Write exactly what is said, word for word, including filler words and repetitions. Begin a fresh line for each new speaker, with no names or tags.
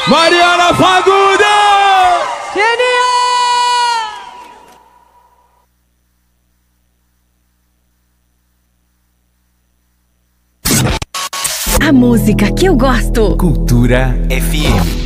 Mariana Fagundes!
Genial!
A música que eu gosto.
Cultura F M.